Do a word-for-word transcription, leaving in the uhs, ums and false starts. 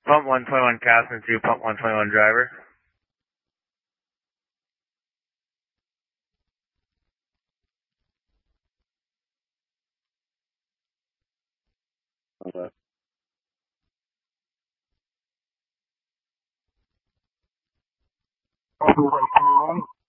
Pump one twenty-one Captain two, pump one twenty-one driver. Okay. Everyone,